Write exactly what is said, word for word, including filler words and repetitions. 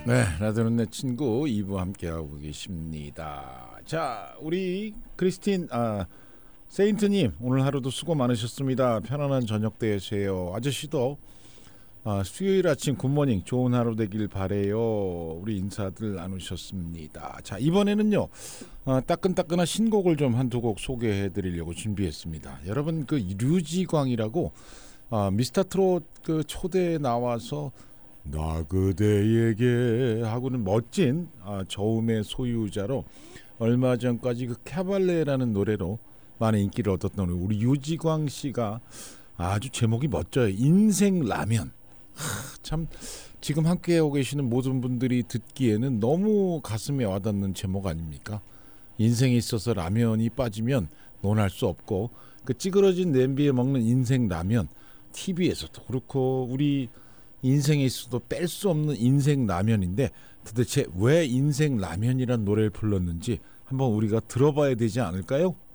네, 라디오는 내 친구 이 부 함께하고 계십니다. 자, 우리 크리스틴 아, 세인트님 오늘 하루도 수고 많으셨습니다. 편안한 저녁 되세요. 아저씨도 아, 수요일 아침 굿모닝 좋은 하루 되길 바래요. 우리 인사들 나누셨습니다. 자, 이번에는요 아, 따끈따끈한 신곡을 좀 한두 곡 소개해드리려고 준비했습니다. 여러분 그 류지광이라고 아, 미스터트롯 그 초대에 나와서 나 그대에게 하고는 멋진 아, 저음의 소유자로 얼마 전까지 그 캐발레라는 노래로 많은 인기를 얻었던 우리 유지광 씨가 아주 제목이 멋져요. 인생 라면. 하, 참 지금 함께하고 계시는 모든 분들이 듣기에는 너무 가슴에 와닿는 제목 아닙니까? 인생에 있어서 라면이 빠지면 논할 수 없고 그 찌그러진 냄비에 먹는 인생 라면 티비에서도 그렇고 우리 인생에 있어도 뺄 수 없는 인생 라면인데 도대체 왜 인생 라면이란 노래를 불렀는지 한번 우리가 들어봐야 되지 않을까요?